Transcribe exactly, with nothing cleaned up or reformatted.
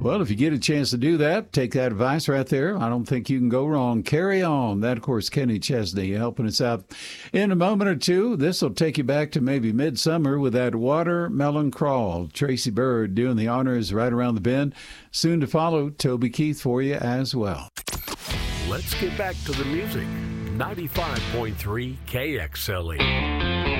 Well, if you get a chance to do that, take that advice right there. I don't think you can go wrong. Carry on. That, of course, Kenny Chesney helping us out. In a moment or two, this will take you back to maybe midsummer with that Watermelon Crawl. Tracy Bird doing the honors right around the bend. Soon to follow, Toby Keith for you as well. Let's get back to the music. ninety-five point three K X L E.